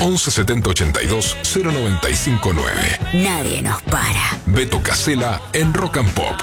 11 70 82 0959. Nadie nos para. Beto Casella en Rock and Pop.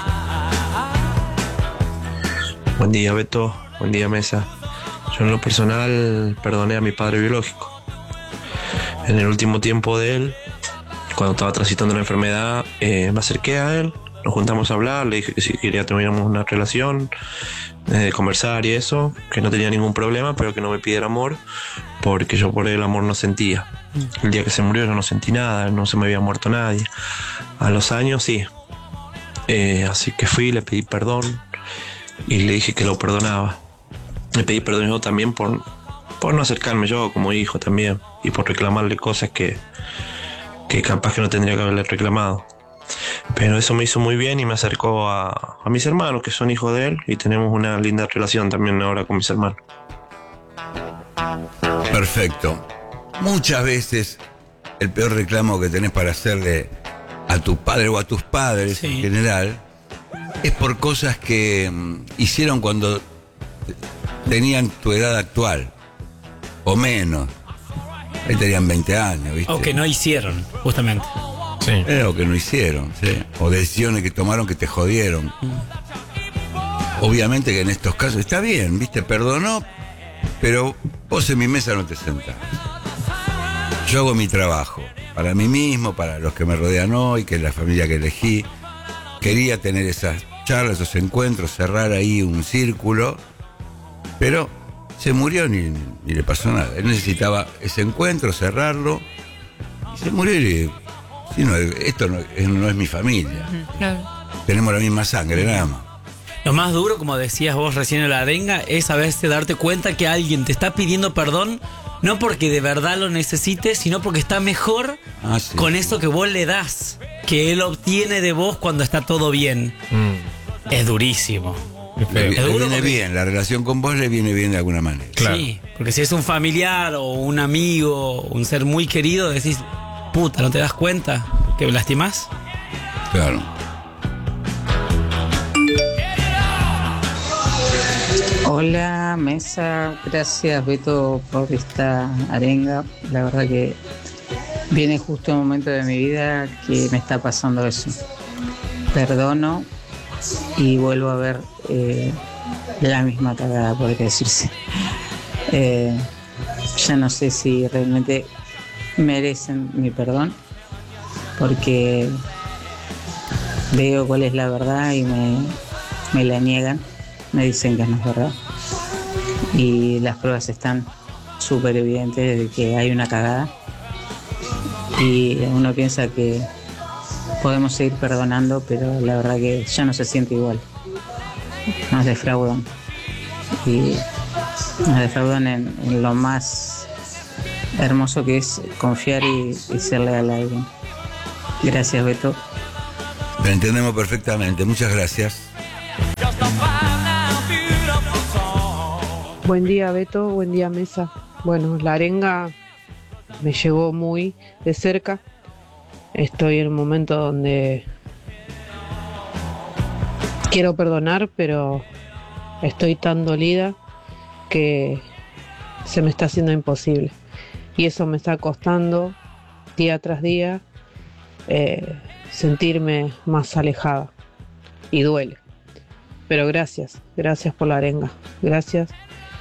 Buen día, Beto. Buen día, Mesa. Yo en lo personal perdoné a mi padre biológico. En el último tiempo de él, cuando estaba transitando la enfermedad, me acerqué a él, nos juntamos a hablar, le dije que si quería tener una relación, conversar y eso, que no tenía ningún problema, pero que no me pidiera amor, porque yo por él amor no sentía. El día que se murió yo no sentí nada, no se me había muerto nadie. A los años sí. Así que fui, le pedí perdón y le dije que lo perdonaba. Le pedí perdón yo también por no acercarme yo como hijo también, y por reclamarle cosas que capaz que no tendría que haberle reclamado. Pero eso me hizo muy bien y me acercó a mis hermanos, que son hijos de él, y tenemos una linda relación también ahora con mis hermanos. Perfecto. Muchas veces el peor reclamo que tenés para hacerle a tu padre o a tus padres en general es por cosas que hicieron cuando tenían tu edad actual o menos. Ahí tenían 20 años, ¿viste? O que no hicieron, justamente. Sí. O que no hicieron, sí. O decisiones que tomaron que te jodieron. Obviamente que en estos casos está bien, ¿viste? Perdonó, pero vos en mi mesa no te sentás. Yo hago mi trabajo, para mí mismo, para los que me rodean hoy, que es la familia que elegí. Quería tener esas charlas, esos encuentros, cerrar ahí un círculo, pero se murió ni le pasó nada. Él necesitaba ese encuentro, cerrarlo, y se murió y si no, esto no es mi familia. Claro. Tenemos la misma sangre, nada más. Lo más duro, como decías vos recién en la arenga, es a veces darte cuenta que alguien te está pidiendo perdón, no porque de verdad lo necesites, sino porque está mejor con eso que vos le das, que él obtiene de vos cuando está todo bien. Es durísimo. Le viene bien, la relación con vos le viene bien de alguna manera. Claro. Sí, porque si es un familiar o un amigo, un ser muy querido, decís, puta, ¿no te das cuenta que me lastimás? Claro. Hola, Mesa. Gracias, Beto, por esta arenga. La verdad que viene justo un momento de mi vida que me está pasando eso. Perdono y vuelvo a ver la misma cagada, podría decirse. Ya no sé si realmente merecen mi perdón, porque veo cuál es la verdad y me la niegan, me dicen que no es verdad, y las pruebas están súper evidentes de que hay una cagada, y uno piensa que podemos seguir perdonando, pero la verdad que ya no se siente igual. Nos defraudan, y nos defraudan en lo más hermoso que es confiar y ser leal a alguien. Gracias, Beto. Lo entendemos perfectamente, muchas gracias. Buen día, Beto, buen día, Mesa. Bueno, la arenga me llegó muy de cerca. Estoy en un momento donde quiero perdonar, pero estoy tan dolida que se me está haciendo imposible. Y eso me está costando día tras día sentirme más alejada. Y duele. Pero gracias por la arenga. Gracias.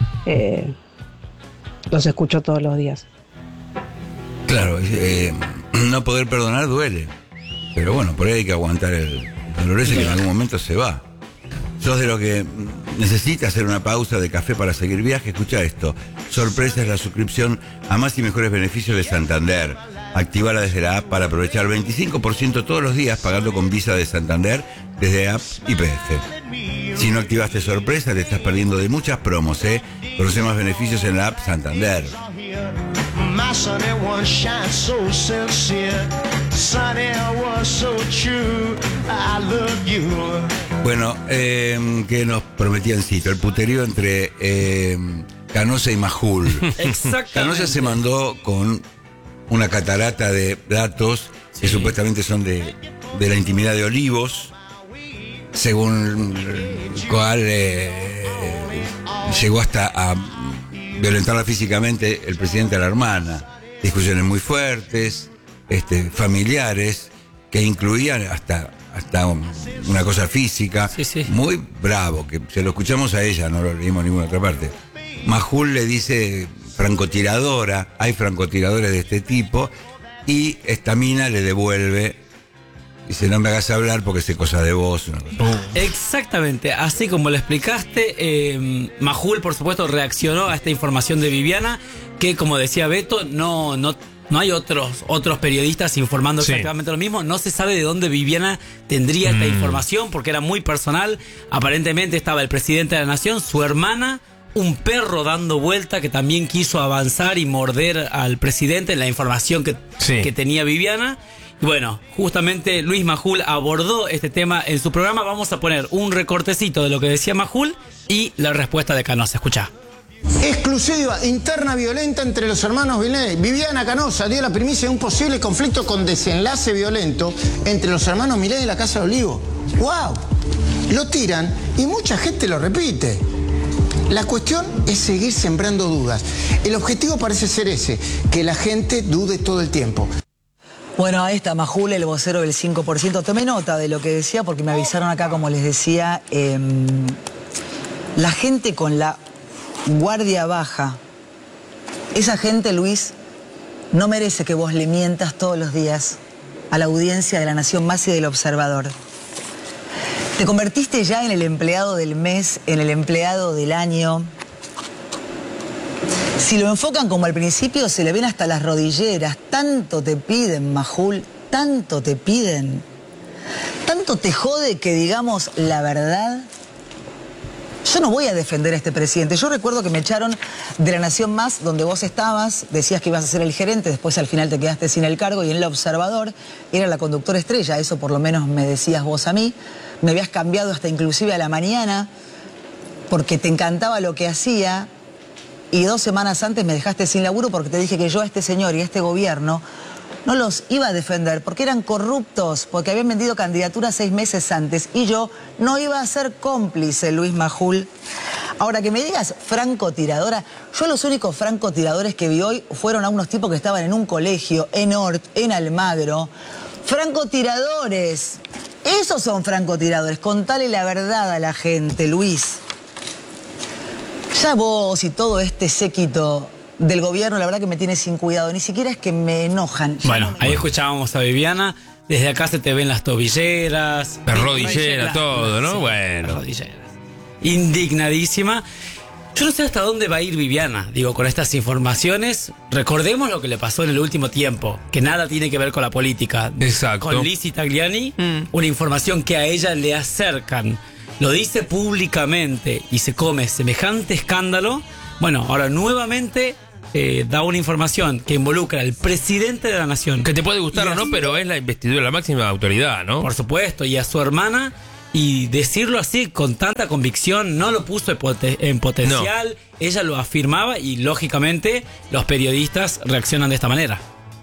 Los escucho todos los días. Claro, no poder perdonar duele. Pero bueno, por ahí hay que aguantar el dolor ese que en algún momento se va. Sos de lo que necesita hacer una pausa de café para seguir viaje. Escucha esto. Sorpresa es la suscripción a más y mejores beneficios de Santander. Actívala desde la app para aprovechar 25% todos los días pagando con Visa de Santander desde app YPF. Si no activaste sorpresa, te estás perdiendo de muchas promos, ¿eh? Conoce más beneficios en la app Santander. Bueno, que nos prometían cito, el puterío entre Canosa y Majul. Exactamente. Canosa se mandó con una catarata de datos que supuestamente son de la intimidad de Olivos, según el cual llegó hasta a violentarla físicamente el presidente a la hermana. discusiones muy fuertes, familiares, que incluían hasta una cosa física. Sí. Muy bravo, que se lo escuchamos a ella, no lo leímos en ninguna otra parte. Majul le dice francotiradora, hay francotiradores de este tipo, y esta mina le devuelve, dice, no me hagas hablar porque sé cosa de vos. Una cosa. Exactamente, así como le explicaste, Majul, por supuesto, reaccionó a esta información de Viviana, que, como decía Beto, no hay otros periodistas informando exactamente lo mismo. No se sabe de dónde Viviana tendría esta información, porque era muy personal. Aparentemente estaba el presidente de la nación, su hermana, un perro dando vuelta que también quiso avanzar y morder al presidente, la información que tenía Viviana. Y bueno, justamente Luis Majul abordó este tema en su programa. Vamos a poner un recortecito de lo que decía Majul y la respuesta de Canosa. Escuchá. Exclusiva, interna violenta entre los hermanos Milei. Viviana Canosa dio la primicia de un posible conflicto con desenlace violento entre los hermanos Milei en la Casa de Olivos. ¡Wow! Lo tiran y mucha gente lo repite. La cuestión es seguir sembrando dudas. El objetivo parece ser ese, que la gente dude todo el tiempo. Bueno, ahí está Majul, el vocero del 5%. Tomé nota de lo que decía porque me avisaron acá, como les decía, la gente con la guardia baja. Esa gente, Luis, no merece que vos le mientas todos los días a la audiencia de La Nación Más y del Observador. Te convertiste ya en el empleado del mes, en el empleado del año. Si lo enfocan como al principio, se le ven hasta las rodilleras. Tanto te piden, Majul, tanto te piden. Tanto te jode que digamos la verdad. Yo no voy a defender a este presidente. Yo recuerdo que me echaron de La Nación Más, donde vos estabas, decías que ibas a ser el gerente, después al final te quedaste sin el cargo, y en El Observador era la conductora estrella, eso por lo menos me decías vos a mí. Me habías cambiado hasta inclusive a la mañana, porque te encantaba lo que hacía, y 2 semanas antes me dejaste sin laburo porque te dije que yo a este señor y a este gobierno no los iba a defender porque eran corruptos, porque habían vendido candidaturas 6 meses antes y yo no iba a ser cómplice, Luis Majul. Ahora, que me digas francotiradora, yo los únicos francotiradores que vi hoy fueron a unos tipos que estaban en un colegio, en Hort, en Almagro. Francotiradores, esos son francotiradores, contale la verdad a la gente, Luis. Ya vos y todo este séquito del gobierno, la verdad que me tiene sin cuidado. Ni siquiera es que me enojan. Bueno, ahí escuchábamos a Viviana. Desde acá se te ven las tobilleras. Las rodilleras, todo, ¿no? Sí, bueno. Las rodilleras. Indignadísima. Yo no sé hasta dónde va a ir Viviana, digo, con estas informaciones. Recordemos lo que le pasó en el último tiempo, que nada tiene que ver con la política. Exacto. Con Lizzy Tagliani, una información que a ella le acercan. Lo dice públicamente y se come semejante escándalo. Bueno, ahora nuevamente da una información que involucra al presidente de la nación. Que te puede gustar o no, pero es la investidura, la máxima autoridad, ¿no? Por supuesto, y a su hermana, y decirlo así con tanta convicción, no lo puso en potencial, no. Ella lo afirmaba y lógicamente los periodistas reaccionan de esta manera.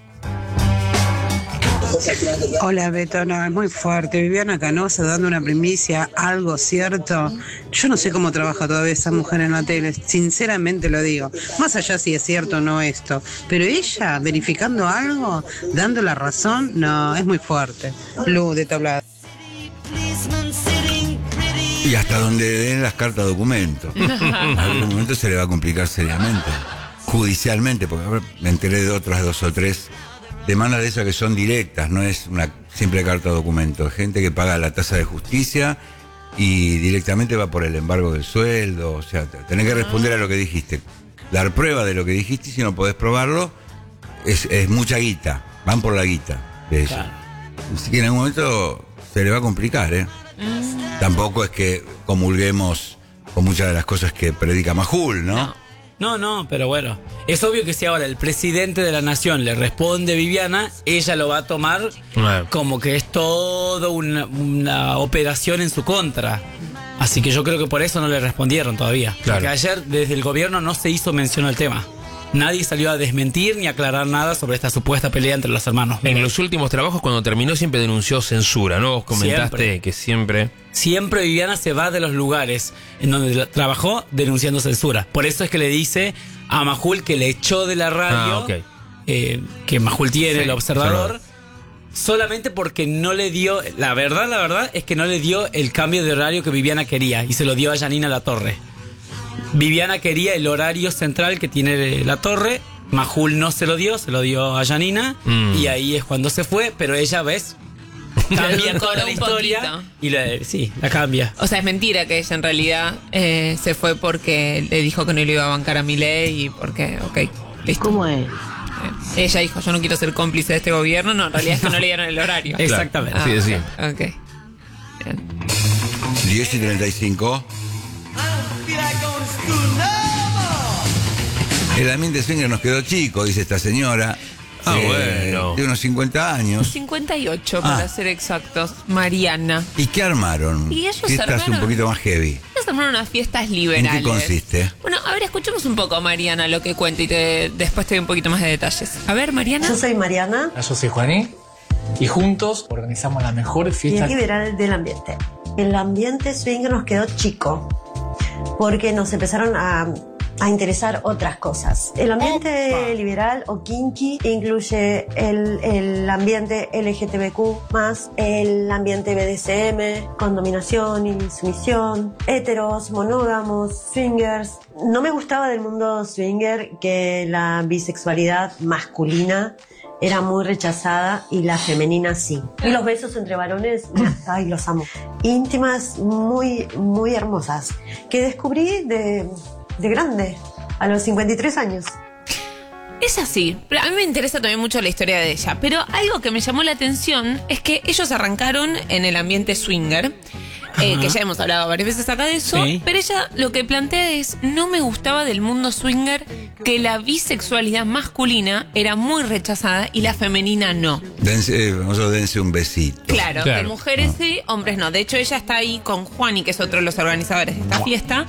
Hola Beto, no, es muy fuerte. Viviana Canosa dando una primicia, algo cierto. Yo no sé cómo trabaja todavía esa mujer en la tele, sinceramente lo digo. Más allá si es cierto o no esto. Pero ella, verificando algo, dando la razón, no, es muy fuerte. Luz de tablada. Y hasta donde den las cartas documento. En algún momento se le va a complicar seriamente. Judicialmente, porque me enteré de otras 2 o 3 demandas de esas que son directas, no es una simple carta documento. Gente que paga la tasa de justicia y directamente va por el embargo del sueldo. O sea, tenés que responder a lo que dijiste, dar prueba de lo que dijiste, y si no podés probarlo, es mucha guita. Van por la guita de ella. Claro. Así que en algún momento se le va a complicar, ¿eh? Tampoco es que comulguemos con muchas de las cosas que predica Majul, ¿no? No, pero bueno, es obvio que si ahora el presidente de la nación le responde a Viviana, ella lo va a tomar como que es todo una operación en su contra. Así que yo creo que por eso no le respondieron todavía. Claro. Porque ayer desde el gobierno no se hizo mención al tema. Nadie salió a desmentir ni aclarar nada sobre esta supuesta pelea entre los hermanos. En los últimos trabajos, cuando terminó, siempre denunció censura, ¿no? Vos comentaste que siempre Viviana se va de los lugares en donde trabajó denunciando censura. Por eso es que le dice a Majul que le echó de la radio que Majul tiene, el observador, solamente porque no le dio, la verdad es que no le dio el cambio de horario que Viviana quería y se lo dio a Janina Latorre. Viviana quería el horario central que tiene La Torre, Majul no se lo dio a Janina y ahí es cuando se fue, pero ella, ¿ves? Cambia toda la historia y la cambia. O sea, es mentira que ella en realidad se fue porque le dijo que no le iba a bancar a Milei y porque, listo. ¿Cómo es? Ella dijo, yo no quiero ser cómplice de este gobierno. No, en realidad es que no le dieron el horario. Exactamente. Así decía. Ok. Bien. 10:35. El ambiente swinger nos quedó chico, dice esta señora. Bueno. De unos 50 años. 58 para ser exactos. Mariana. ¿Y qué armaron? Y ellos Fiestas armaron un poquito más heavy. Ellos armaron unas fiestas liberales. ¿En qué consiste? Bueno, a ver, escuchemos un poco, Mariana, lo que cuenta y después te doy un poquito más de detalles. A ver, Mariana. Yo soy Mariana. Yo soy Juaní. Y juntos organizamos la mejor fiesta liberal del ambiente. El ambiente swinger nos quedó chico porque nos empezaron a interesar otras cosas. El ambiente liberal o kinky incluye el ambiente LGTBQ+, el ambiente BDSM, con dominación y sumisión, heteros, monógamos, swingers. No me gustaba del mundo swinger que la bisexualidad masculina era muy rechazada y la femenina sí. Y los besos entre varones, ay, los amo. Íntimas muy, muy hermosas, que descubrí de grande, a los 53 años. Es así, pero a mí me interesa también mucho la historia de ella, pero algo que me llamó la atención es que ellos arrancaron en el ambiente swinger, que ya hemos hablado varias veces acá de eso, pero ella lo que plantea es, no me gustaba del mundo swinger que la bisexualidad masculina era muy rechazada y la femenina no. Dense un besito. Claro, de mujeres sí, hombres no. De hecho, ella está ahí con Juani, que es otro de los organizadores de esta fiesta,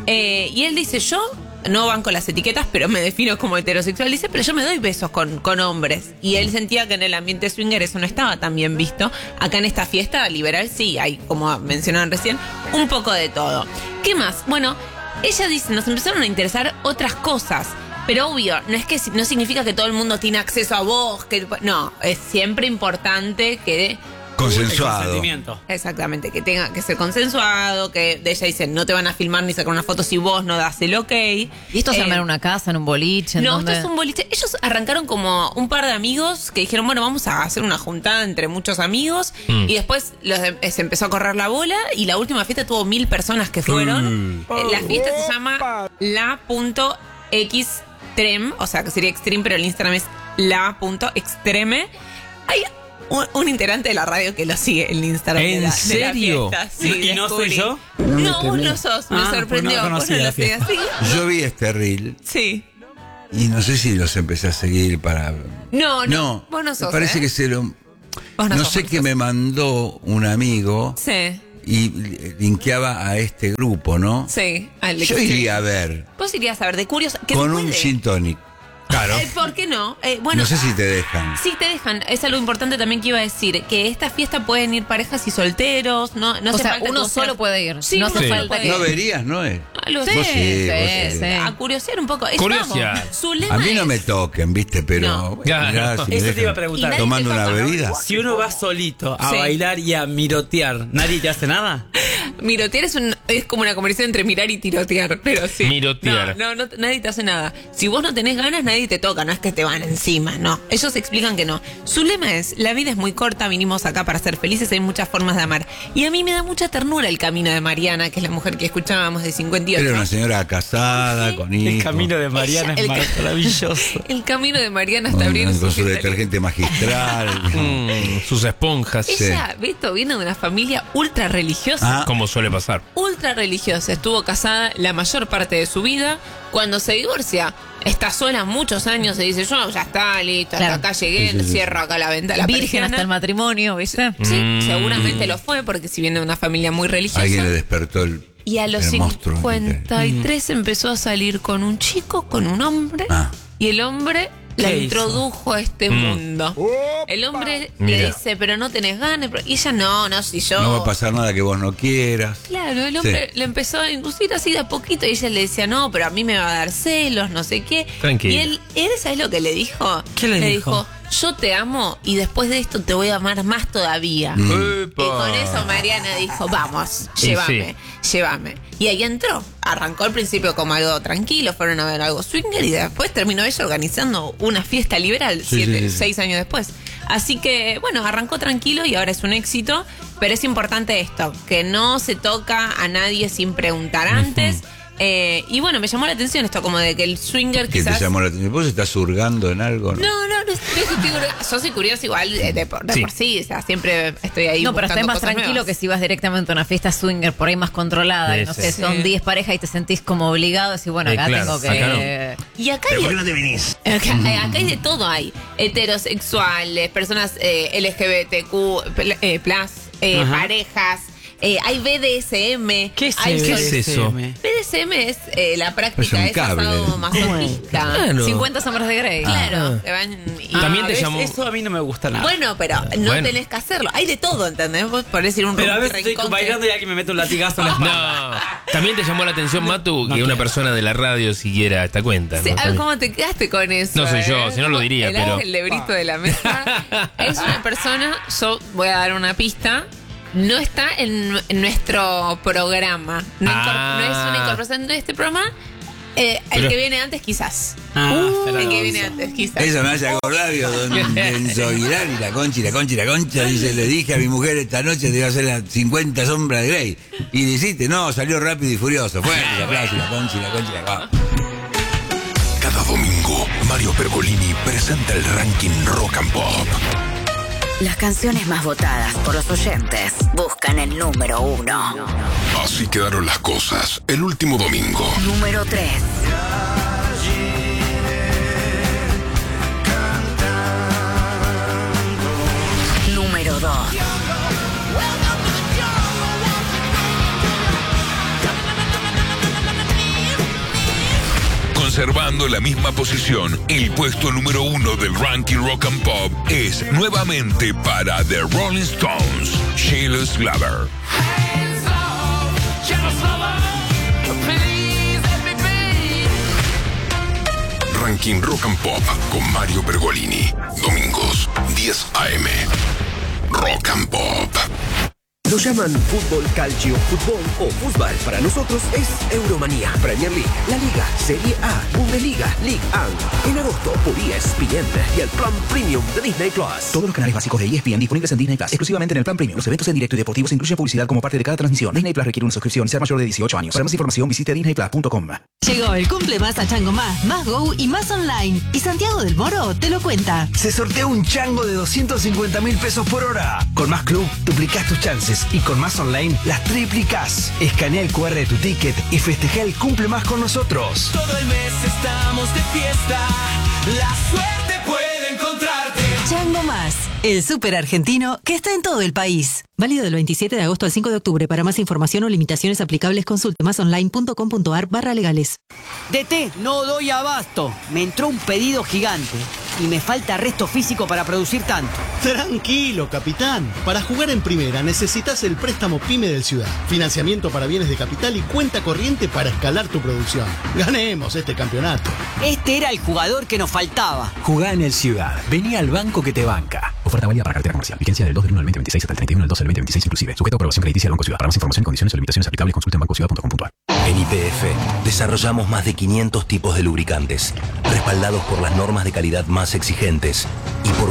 y él dice, yo no banco las etiquetas, pero me defino como heterosexual. Dice, pero yo me doy besos con hombres. Y él sentía que en el ambiente swinger eso no estaba tan bien visto. Acá en esta fiesta liberal sí, hay, como mencionaban recién, un poco de todo. ¿Qué más? Bueno, ella dice, nos empezaron a interesar otras cosas. Pero obvio, no significa que todo el mundo tiene acceso a vos. No, es siempre importante que consensuado. Exactamente, que tenga que ser consensuado, que de ella dice, no te van a filmar ni sacar una foto si vos no das el ok. ¿Y esto se arma en una casa, en un boliche? No, esto es un boliche. Ellos arrancaron como un par de amigos que dijeron, bueno, vamos a hacer una juntada entre muchos amigos. Y después se empezó a correr la bola y la última fiesta tuvo 1000 personas que fueron. La fiesta se llama la.extreme, o sea que sería extreme, pero el Instagram es la.extreme. Hay un integrante de la radio que lo sigue en Instagram. ¿En serio? De la fiesta. Sí, ¿Y no soy yo? No, vos no sos. Me sorprendió. No vos no lo sé así. Yo vi este reel. Sí. Y no sé si los empecé a seguir para... No, vos no sos. Me parece que se lo... No sé qué me mandó un amigo. Sí. Y linkeaba a este grupo, ¿no? Sí. Yo iría a ver. Vos irías a ver, de curioso. Con un gin tonic. Claro. ¿Por qué no? Bueno, no sé si te dejan. Sí, te dejan. Es algo importante también que iba a decir. Que esta fiesta pueden ir parejas y solteros. No o sea, uno solo puede ir. Sí, no hace falta que... ¿No verías, no es? Sí. A curiosear un poco. Curiosear. A mí no me toquen, ¿viste? Pero... No. Mirá, si Eso te iba a preguntar. Tomando una bebida. Si uno va solito a bailar y a mirotear, ¿nadie te hace nada? Mirotear es como una conversación entre mirar y tirotear, pero sí. Mirotear. No, nadie te hace nada. Si vos no tenés ganas, nadie te toca, no es que te van encima, no. Ellos explican que no. Su lema es, la vida es muy corta, vinimos acá para ser felices, hay muchas formas de amar. Y a mí me da mucha ternura el camino de Mariana, que es la mujer que escuchábamos de 58. Era una señora casada, con hijos. El camino de Mariana es maravilloso. El camino de Mariana está abriendo con su detergente magistral. Sus esponjas. Ella, Beto, viene de una familia ultra religiosa. Como suele pasar. Ultra religiosa. Estuvo casada la mayor parte de su vida. Cuando se divorcia, está sola muchos años. Se dice, yo ya está, listo, hasta acá llegué, cierro acá la ventana. Virgen hasta el matrimonio, ¿viste? Sí, seguramente lo fue, porque si viene de una familia muy religiosa. Alguien le despertó el... Y a los 53 empezó a salir con un chico, con un hombre. Y el hombre la introdujo a este mundo. El hombre le dice, pero no tenés ganas. Y ella, no, si yo... No va a pasar nada que vos no quieras. Claro, el hombre le empezó a inducir así de a poquito y ella le decía, no, pero a mí me va a dar celos, no sé qué. Tranquilo. Y él ¿sabes lo que le dijo? ¿Qué le dijo? Yo te amo y después de esto te voy a amar más todavía. Y con eso Mariana dijo, vamos, llévame. Y ahí entró. Arrancó al principio como algo tranquilo, fueron a ver algo swinger y después terminó ella organizando una fiesta liberal 6 años después. Así que, bueno, arrancó tranquilo y ahora es un éxito. Pero es importante esto, que no se toca a nadie sin preguntar antes. Y bueno, me llamó la atención esto, como de que el swinger ¿Qué quizás... te llamó la atención? ¿Vos estás hurgando en algo? No, yo soy curiosa igual de por sí, o sea, siempre estoy ahí. No, pero estás más cosas tranquilo nuevas. que si vas directamente a una fiesta swinger por ahí más controlada, y no sé, son 10 parejas y te sentís como obligado a decir, bueno, acá tengo que... Acá no. Y acá ¿Pero por qué no te venís? Acá hay de todo, hay heterosexuales, personas LGBTQ+, parejas. Hay BDSM. ¿Qué es eso? BDSM es la práctica Es un cable. masoquista. Claro. 50 sombras de Grey. Claro. Que van También te llamó. Eso a mí no me gusta nada. Bueno, pero no tenés que hacerlo. Hay de todo, ¿entendés? Vos podés ir un Pero a veces rincón estoy bailando y alguien me mete un latigazo en la espalda. No. También te llamó la atención, Matu, que una persona de la radio siguiera esta cuenta. Sí, ¿no? ¿cómo te quedaste con eso? No soy yo, si no lo diría, el pero... ángel lebrito de la mesa. Es una persona, yo voy a dar una pista. No está en nuestro programa. No es una incorporación de este programa. El que viene antes, quizás. El que viene antes, quizás. Eso me hace acordar, Enzo Aguilar y la Concha. Dice, le dije a mi mujer esta noche te iba a hacer las 50 sombras de Grey. Y dijiste, no, salió Rápido y Furioso. Fuerte el aplauso, la Concha. Cada domingo, Mario Pergolini presenta el ranking Rock and Pop. Las canciones más votadas por los oyentes buscan el número 1. Así quedaron las cosas el último domingo. Número 3. Número 2. Conservando la misma posición, el puesto número 1 del ranking Rock and Pop es nuevamente para The Rolling Stones, Jealous Lover. Ranking Rock and Pop con Mario Pergolini. Domingos, 10 a.m. Rock and Pop. Lo llaman fútbol, calcio, fútbol o fútbol. Para nosotros es Euromanía, Premier League, La Liga, Serie A, Bundesliga, Ligue 1. En agosto por ESPN y el plan premium de Disney Plus. Todos los canales básicos de ESPN disponibles en Disney Plus, exclusivamente en el plan premium. Los eventos en directo y deportivos incluyen publicidad como parte de cada transmisión. Disney Plus requiere una suscripción y ser mayor de 18 años. Para más información visite disneyplus.com. Llegó el cumple más a Chango más Go y más online. Y Santiago del Moro te lo cuenta. Se sortea un chango de 250.000 pesos por hora. Con Más Club duplicás tus chances y con Más Online las triplicás. Escanea el QR de tu ticket y festeja el cumple más con nosotros. Todo el mes estamos de fiesta. La suerte puede encontrarte. Chango Más, el súper argentino que está en todo el país. Válido del 27 de agosto al 5 de octubre. Para más información o limitaciones aplicables, consulte masonline.com.ar/legales. DT, no doy abasto. Me entró un pedido gigante y me falta resto físico para producir tanto. Tranquilo, capitán. Para jugar en primera necesitas el préstamo PYME del Ciudad. Financiamiento para bienes de capital y cuenta corriente para escalar tu producción. Ganemos este campeonato. Este era el jugador que nos faltaba. Jugá en el Ciudad. Vení al banco que te banca. Oferta válida para cartera comercial. Vigencia del 2 del 1 del 2026 hasta el 31 del 12 del 2026 inclusive. Sujeto a aprobación crediticia del Banco Ciudad. Para más información, condiciones o limitaciones aplicables, consulta en bancociudad.com.ar. En YPF desarrollamos más de 500 tipos de lubricantes, respaldados por las normas de calidad más exigentes y por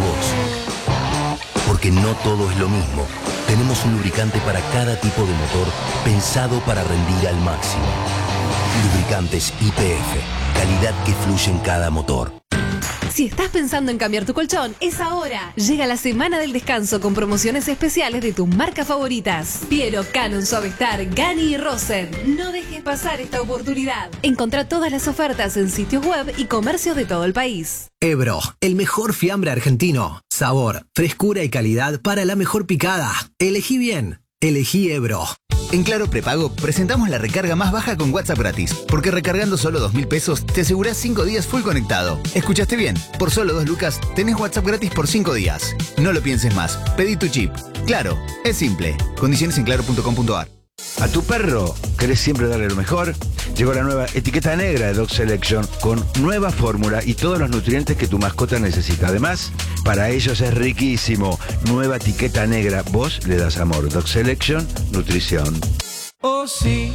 vos. Porque no todo es lo mismo. Tenemos un lubricante para cada tipo de motor pensado para rendir al máximo. Lubricantes YPF, calidad que fluye en cada motor. Si estás pensando en cambiar tu colchón, es ahora. Llega la semana del descanso con promociones especiales de tus marcas favoritas. Piero, Canon, Suavestar, Gani y Rosen. No dejes pasar esta oportunidad. Encontrá todas las ofertas en sitios web y comercios de todo el país. Ebro, el mejor fiambre argentino. Sabor, frescura y calidad para la mejor picada. Elegí bien. Elegí Ebro. En Claro Prepago presentamos la recarga más baja con WhatsApp gratis, porque recargando solo 2.000 pesos te asegurás 5 días full conectado. ¿Escuchaste bien? Por solo 2 lucas tenés WhatsApp gratis por 5 días. No lo pienses más, pedí tu chip. Claro, es simple. Condiciones en claro.com.ar. ¿A tu perro querés siempre darle lo mejor? Llegó la nueva etiqueta negra de Dog Selection con nueva fórmula y todos los nutrientes que tu mascota necesita. Además, para ellos es riquísimo. Nueva etiqueta negra. Vos le das amor. Dog Selection, nutrición. Oh sí,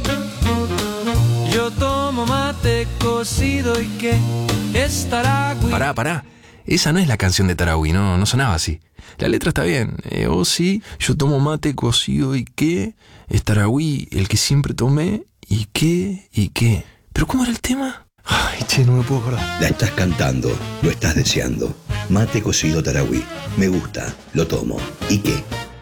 yo tomo mate cocido y que es Taragüí. Pará. Esa no es la canción de Taragüí, no sonaba así. La letra está bien. Oh sí, yo tomo mate cocido y qué es Taragüí, el que siempre tomé y qué. ¿Pero cómo era el tema? Ay, che, no me puedo acordar. La estás cantando, lo estás deseando. Mate cocido Taragüí. Me gusta, lo tomo. ¿Y qué?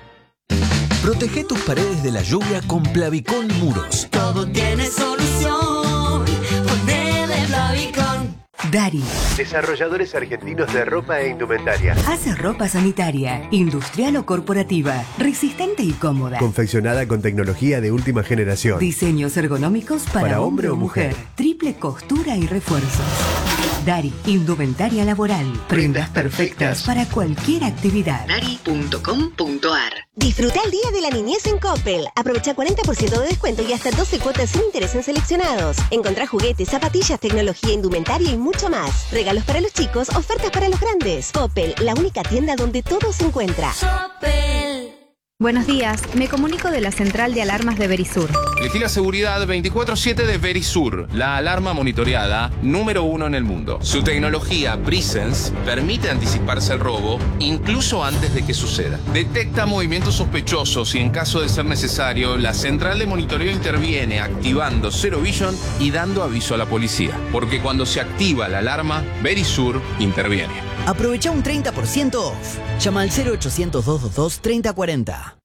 Protege tus paredes de la lluvia con Plavicón Muros. Todo tiene solución. Ponele Plavicón. Dari. Desarrolladores argentinos de ropa e indumentaria. Hace ropa sanitaria, industrial o corporativa, resistente y cómoda. Confeccionada con tecnología de última generación. Diseños ergonómicos para hombre o mujer. Triple costura y refuerzos. Dari, indumentaria laboral. Prendas perfectas para cualquier actividad. Dari.com.ar. Disfruta el Día de la Niñez en Coppel. Aprovecha 40% de descuento y hasta 12 cuotas sin interés en seleccionados. Encontrá juguetes, zapatillas, tecnología, indumentaria y mucho más. Regalos para los chicos, ofertas para los grandes. Coppel, la única tienda donde todo se encuentra. Coppel. Buenos días, me comunico de la central de alarmas de Verisur. Elegí la seguridad 24/7 de Verisur, la alarma monitoreada número 1 en el mundo. Su tecnología Presence permite anticiparse al robo incluso antes de que suceda. Detecta movimientos sospechosos y en caso de ser necesario, la central de monitoreo interviene activando Zero Vision y dando aviso a la policía. Porque cuando se activa la alarma, Verisur interviene. Aprovecha un 30% off. Llama al 0800-222-3040.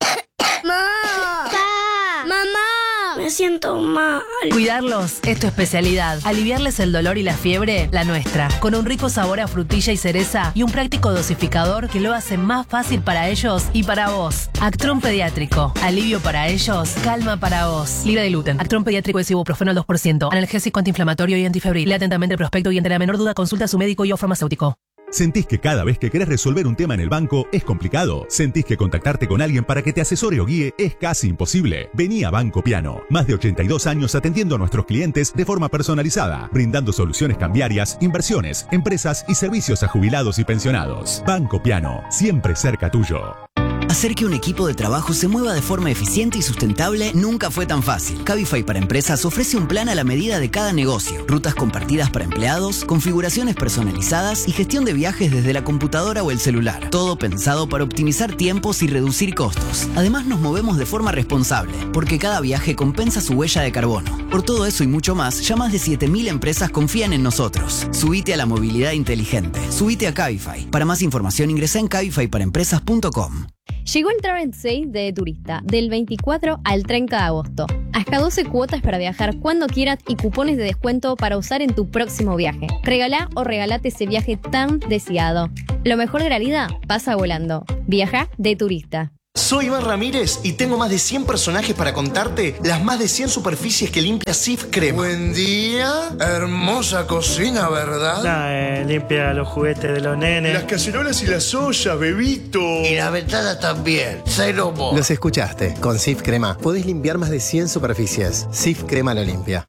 ¡Mamá! Me siento mal. Cuidarlos es tu especialidad. Aliviarles el dolor y la fiebre, la nuestra. Con un rico sabor a frutilla y cereza y un práctico dosificador que lo hace más fácil para ellos y para vos. Actron Pediátrico. Alivio para ellos, calma para vos. Libre de gluten. Actron Pediátrico es ibuprofeno al 2%. Analgésico antiinflamatorio y antifebril. Lea atentamente el prospecto y ante la menor duda consulta a su médico y o farmacéutico. ¿Sentís que cada vez que querés resolver un tema en el banco es complicado? ¿Sentís que contactarte con alguien para que te asesore o guíe es casi imposible? Vení a Banco Piano. Más de 82 años atendiendo a nuestros clientes de forma personalizada, brindando soluciones cambiarias, inversiones, empresas y servicios a jubilados y pensionados. Banco Piano, siempre cerca tuyo. Hacer que un equipo de trabajo se mueva de forma eficiente y sustentable nunca fue tan fácil. Cabify para Empresas ofrece un plan a la medida de cada negocio. Rutas compartidas para empleados, configuraciones personalizadas y gestión de viajes desde la computadora o el celular. Todo pensado para optimizar tiempos y reducir costos. Además nos movemos de forma responsable, porque cada viaje compensa su huella de carbono. Por todo eso y mucho más, ya más de 7.000 empresas confían en nosotros. Subite a la movilidad inteligente. Subite a Cabify. Para más información ingresa en cabifyparaempresas.com. Llegó el Travel Sale de Turista, del 24 al 30 de agosto. Hasta 12 cuotas para viajar cuando quieras y cupones de descuento para usar en tu próximo viaje. Regalá o regalate ese viaje tan deseado. Lo mejor de la vida pasa volando. Viaja de Turista. Soy Iván Ramírez y tengo más de 100 personajes para contarte las más de 100 superficies que limpia Cif Crema. Buen día, hermosa cocina, ¿verdad? Limpia los juguetes de los nenes. Las cacerolas y las ollas, bebito. Y las ventanas también, cero mo. Los escuchaste, con Cif Crema podés limpiar más de 100 superficies. Cif Crema lo limpia.